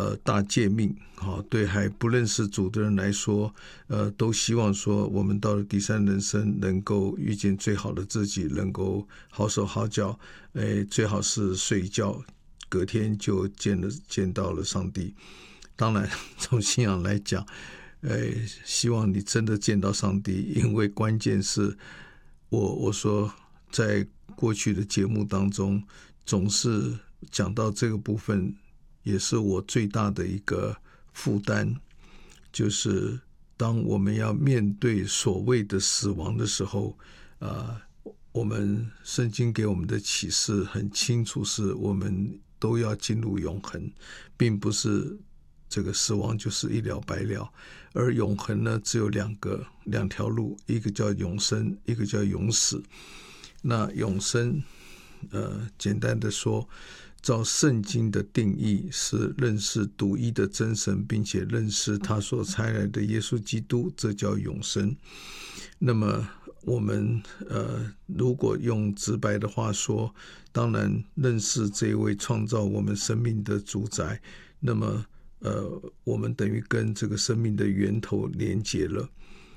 大诫命，对还不认识主的人来说，都希望说我们到了第三人生能够遇见最好的自己，能够好手好脚，最好是睡一觉，隔天就见到了上帝。当然从信仰来讲，希望你真的见到上帝，因为关键是我说在过去的节目当中总是讲到这个部分，也是我最大的一个负担，就是当我们要面对所谓的死亡的时候，我们圣经给我们的启示很清楚，是我们都要进入永恒，并不是这个死亡就是一了百了。而永恒呢，只有两条路，一个叫永生，一个叫永死。那永生简单的说，照圣经的定义是认识独一的真神，并且认识他所差来的耶稣基督，这叫永生。那么我们如果用直白的话说，当然认识这位创造我们生命的主宰，那么我们等于跟这个生命的源头连结了。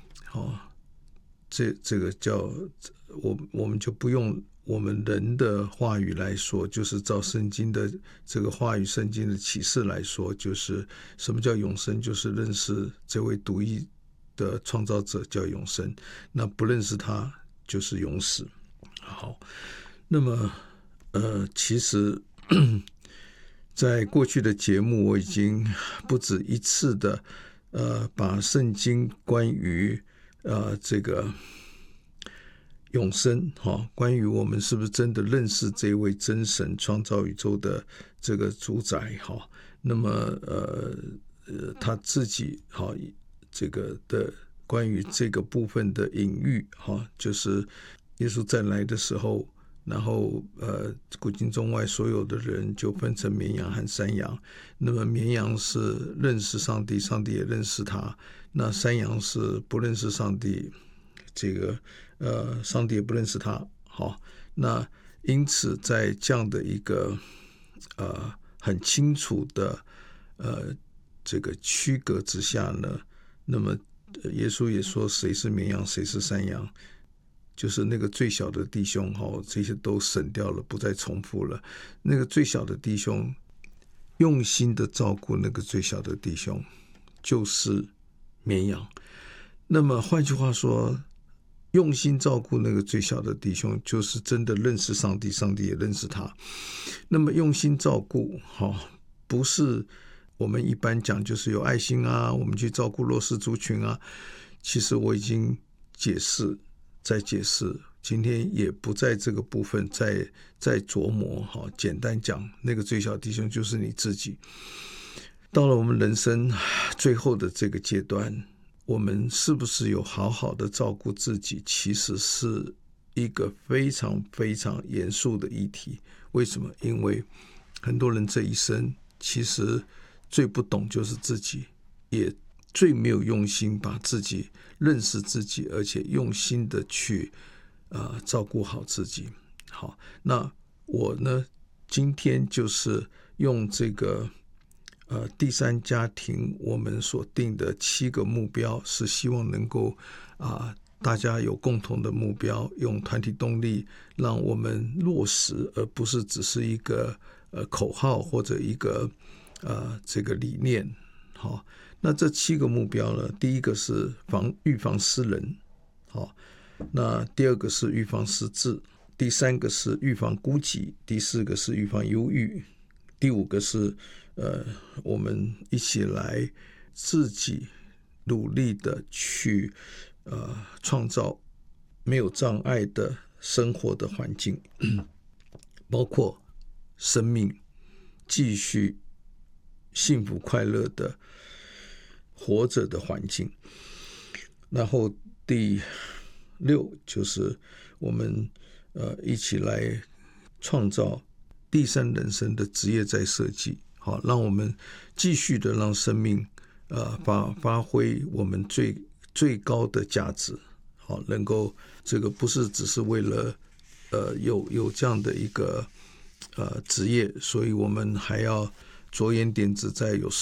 这个叫我们就不用我们人的话语来说，就是照圣经的这个话语，圣经的启示来说，就是什么叫永生，就是认识这位独一的创造者叫永生，那不认识他就是永死。好，那么其实在过去的节目我已经不止一次的把圣经关于这个永生，关于我们是不是真的认识这位真神创造宇宙的这个主宰，那么他自己这个的关于这个部分的隐喻，就是耶稣再来的时候，然后古今中外所有的人就分成绵羊和山羊。那么绵羊是认识上帝，上帝也认识他；那山羊是不认识上帝，这个上帝也不认识他。好，那因此在这样的一个很清楚的这个区隔之下呢，那么耶稣也说谁是绵羊谁是山羊，就是那个最小的弟兄，这些都省掉了，不再重复了。那个最小的弟兄用心的照顾那个最小的弟兄，就是绵羊。那么换句话说，用心照顾那个最小的弟兄，就是真的认识上帝，上帝也认识他。那么用心照顾，不是我们一般讲就是有爱心啊，我们去照顾弱势族群啊。其实我已经再解释，今天也不在这个部分再琢磨。简单讲，那个最小弟兄就是你自己。到了我们人生最后的这个阶段，我们是不是有好好的照顾自己，其实是一个非常非常严肃的议题。为什么？因为很多人这一生其实最不懂就是自己，也最没有用心把自己认识自己，而且用心的去照顾好自己。好，那我呢，今天就是用这个第三家庭我们所定的7个目标，是希望能够大家有共同的目标，用团体动力让我们落实，而不是只是一个口号或者一个这个理念。好，那这7个目标呢，第一个是预防失能，好，那第二个是预防失智，第3个是预防孤寂，第4个是预防忧郁，第5个是我们一起来自己努力的去创造没有障碍的生活的环境，包括生命继续幸福快乐的活着的环境。然后第6就是我们一起来创造第三人生的职业再设计，好，让我们继续的让生命发挥我们最高的价值。好，能够这个不是只是为了有这样的一个职业，所以我们还要着眼点子在有